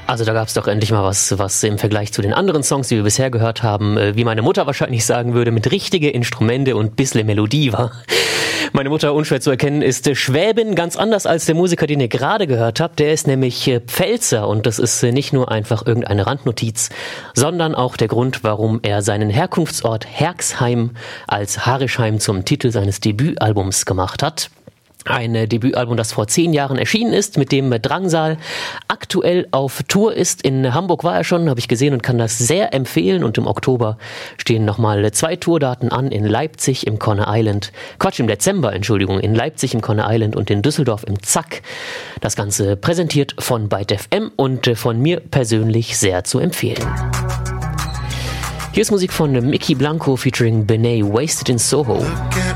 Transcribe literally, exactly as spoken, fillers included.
Also da gab es doch endlich mal was, was im Vergleich zu den anderen Songs, die wir bisher gehört haben, wie meine Mutter wahrscheinlich sagen würde, mit richtige Instrumente und bissle Melodie war. Meine Mutter, unschwer zu erkennen, ist Schwäbin, ganz anders als der Musiker, den ihr gerade gehört habt. Der ist nämlich Pfälzer und das ist nicht nur einfach irgendeine Randnotiz, sondern auch der Grund, warum er seinen Herkunftsort Herxheim als Harischheim zum Titel seines Debütalbums gemacht hat. Ein Debütalbum, das vor zehn Jahren erschienen ist, mit dem Drangsal aktuell auf Tour ist. In Hamburg war er schon, habe ich gesehen und kann das sehr empfehlen. Und im Oktober stehen nochmal zwei Tourdaten an in Leipzig im Conner Island. Quatsch, im Dezember, Entschuldigung, in Leipzig im Conner Island und in Düsseldorf im Zack. Das Ganze präsentiert von Byte F M und von mir persönlich sehr zu empfehlen. Hier ist Musik von Mickey Blanco featuring Benet, Wasted in Soho.